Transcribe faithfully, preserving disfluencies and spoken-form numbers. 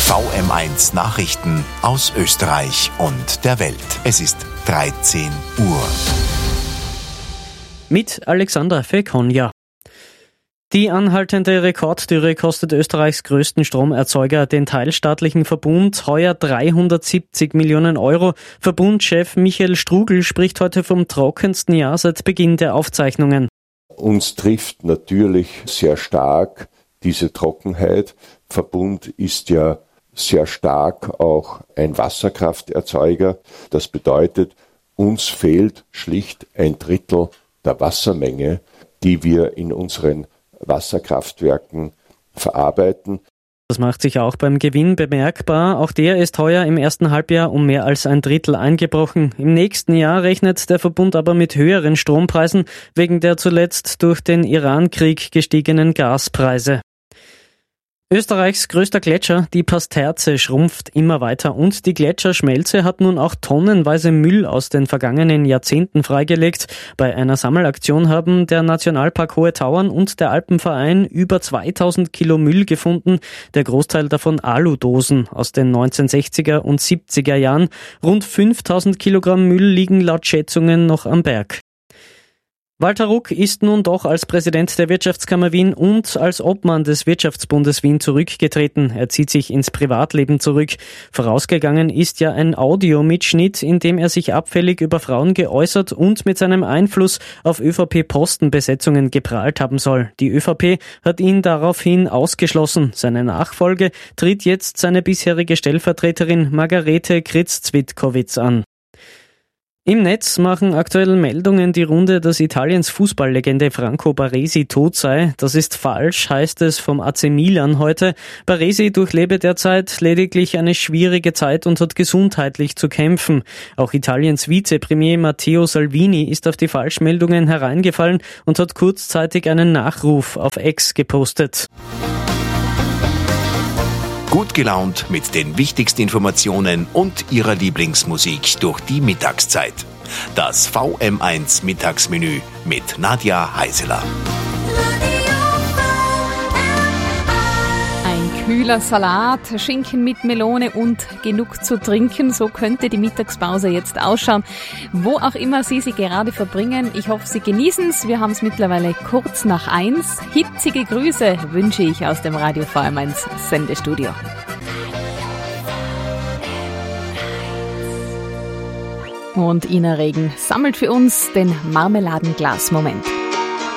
V M eins Nachrichten aus Österreich und der Welt. Es ist dreizehn Uhr. Mit Alexander Fekonja. Die anhaltende Rekorddürre kostet Österreichs größten Stromerzeuger, den teilstaatlichen Verbund, heuer dreihundertsiebzig Millionen Euro. Verbundchef Michael Strugl spricht heute vom trockensten Jahr seit Beginn der Aufzeichnungen. Uns trifft natürlich sehr stark diese Trockenheit. Verbund ist ja sehr stark auch ein Wasserkrafterzeuger. Das bedeutet, uns fehlt schlicht ein Drittel der Wassermenge, die wir in unseren Wasserkraftwerken verarbeiten. Das macht sich auch beim Gewinn bemerkbar. Auch der ist heuer im ersten Halbjahr um mehr als ein Drittel eingebrochen. Im nächsten Jahr rechnet der Verbund aber mit höheren Strompreisen wegen der zuletzt durch den Iran-Krieg gestiegenen Gaspreise. Österreichs größter Gletscher, die Pasterze, schrumpft immer weiter und die Gletscherschmelze hat nun auch tonnenweise Müll aus den vergangenen Jahrzehnten freigelegt. Bei einer Sammelaktion haben der Nationalpark Hohe Tauern und der Alpenverein über zweitausend Kilo Müll gefunden, der Großteil davon Aludosen aus den neunzehnhundertsechziger und siebziger Jahren. Rund fünftausend Kilogramm Müll liegen laut Schätzungen noch am Berg. Walter Ruck ist nun doch als Präsident der Wirtschaftskammer Wien und als Obmann des Wirtschaftsbundes Wien zurückgetreten. Er zieht sich ins Privatleben zurück. Vorausgegangen ist ja ein Audiomitschnitt, in dem er sich abfällig über Frauen geäußert und mit seinem Einfluss auf ÖVP-Postenbesetzungen geprahlt haben soll. Die ÖVP hat ihn daraufhin ausgeschlossen. Seine Nachfolge tritt jetzt seine bisherige Stellvertreterin Margarete Kritz-Zwitkowitz an. Im Netz machen aktuelle Meldungen die Runde, dass Italiens Fußballlegende Franco Baresi tot sei. Das ist falsch, heißt es vom A C Milan heute. Baresi durchlebe derzeit lediglich eine schwierige Zeit und hat gesundheitlich zu kämpfen. Auch Italiens Vizepremier Matteo Salvini ist auf die Falschmeldungen hereingefallen und hat kurzzeitig einen Nachruf auf X gepostet. Gut gelaunt mit den wichtigsten Informationen und Ihrer Lieblingsmusik durch die Mittagszeit. Das V M eins Mittagsmenü mit Nadja Heiseler. Ein kühler Salat, Schinken mit Melone und genug zu trinken. So könnte die Mittagspause jetzt ausschauen. Wo auch immer Sie sie gerade verbringen. Ich hoffe, Sie genießen es. Wir haben es mittlerweile kurz nach eins. Hitzige Grüße wünsche ich aus dem Radio V M eins Sendestudio. Und Ina Regen sammelt für uns den Marmeladenglas-Moment.